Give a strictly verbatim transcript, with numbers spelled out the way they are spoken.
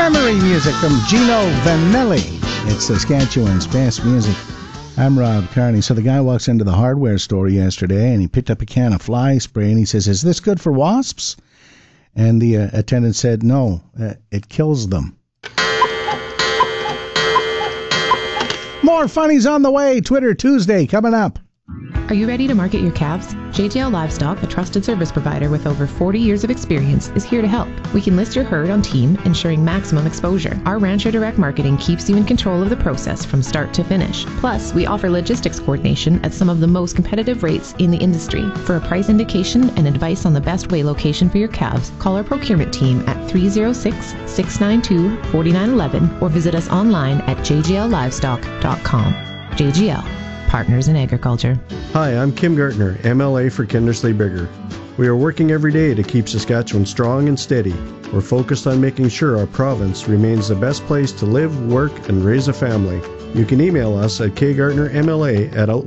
Armory music from Gino Vanelli. It's Saskatchewan's best music. I'm Rob Carney. So the guy walks into the hardware store yesterday and he picked up a can of fly spray and he says, "Is this good for wasps?" And the uh, attendant said, "No, uh, it kills them." More funnies on the way. Twitter Tuesday coming up. Are you ready to market your calves? J G L Livestock, a trusted service provider with over forty years of experience, is here to help. We can list your herd on Team, ensuring maximum exposure. Our Rancher Direct Marketing keeps you in control of the process from start to finish. Plus, we offer logistics coordination at some of the most competitive rates in the industry. For a price indication and advice on the best weigh location for your calves, call our procurement team at three oh six, six nine two, four nine one one or visit us online at j g l livestock dot com. J G L. Partners in Agriculture. Hi, I'm Kim Gartner, M L A for Kindersley Bigger. We are working every day to keep Saskatchewan strong and steady. We're focused on making sure our province remains the best place to live, work, and raise a family. You can email us at k gartner m l a at